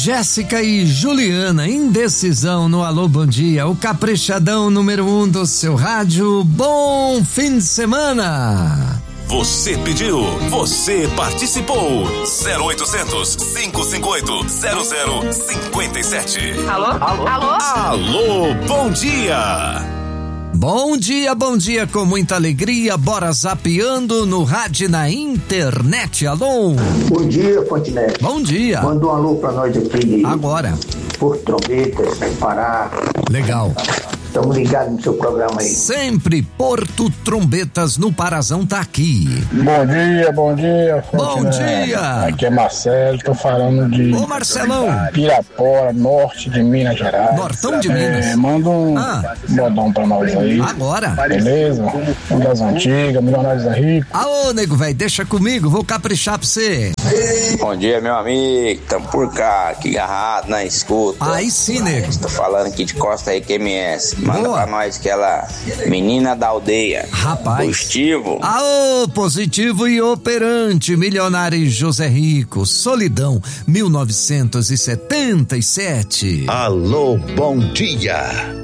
Jéssica e Juliana, indecisão no Alô Bom Dia, o caprichadão número 1 do seu rádio. Bom fim de semana! Você pediu, você participou. 0800 558 0057. Alô? Alô? Alô? Alô, bom dia. Bom dia, com muita alegria, bora zapeando no rádio e na internet, alô? Bom dia, Fontenelle. Bom dia. Manda um alô pra nós aqui. Agora. Porto Trombetas, Pará. Legal. Estamos ligados no seu programa aí. Sempre Porto Trombetas no Parazão tá aqui. Bom dia, Bom dia. Aqui é Marcelo, tô falando de Ô Marcelão. Pirapora, norte de Minas Gerais. Nortão de Minas. Manda um modão pra nós aí. Agora. Beleza? Um das antigas, Milionários da Rico. Aô, nego velho, deixa comigo, vou caprichar pra você. Bom dia, meu amigo, tamo por cá, aqui agarrado na escuta. Aí sim, nego. Tô falando aqui de Costa Rica MS. Manda Boa. pra nós aquela menina da aldeia. Rapaz. Positivo. Aô, positivo e operante, milionário José Rico, Solidão, 1977. Alô, bom dia.